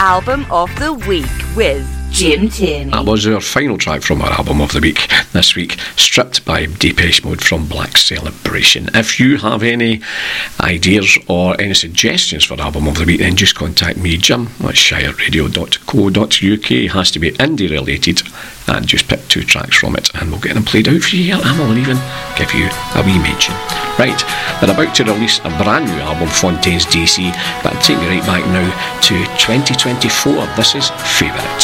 Album of the Week with Jim Tierney. That was our final track from our Album of the Week this week, Stripped by Depeche Mode from Black Celebration. If you have any ideas or any suggestions for Album of the Week, then just contact me, Jim, at shireradio.co.uk. It has to be indie related, and just pick 2 tracks from it and we'll get them played out for you here, and we'll even give you a wee mention. Right, they're about to release a brand new album, Fontaines DC, but I'll take you right back now to 2024. This is Favourite.